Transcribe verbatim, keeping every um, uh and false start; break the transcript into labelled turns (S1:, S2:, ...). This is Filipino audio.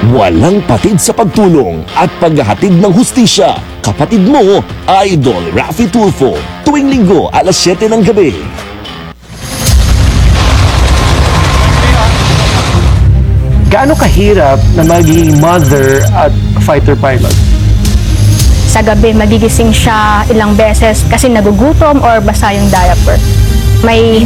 S1: Walang patid sa pagtulong at paghahatid ng hustisya. Kapatid mo, Idol Raffy Tulfo. Tuwing linggo, alas siyete ng gabi.
S2: Gaano kahirap na maging mother at fighter pilot?
S3: Sa gabi, magigising siya ilang beses kasi nagugutom or basa yung diaper. May